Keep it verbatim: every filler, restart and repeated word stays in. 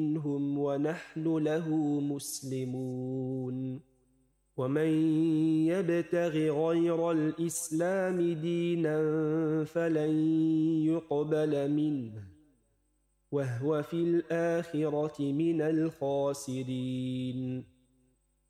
منهم ونحن له مسلمون. ومن يبتغ غير الإسلام دينا فلن يقبل منه وهو في الآخرة من الخاسرين.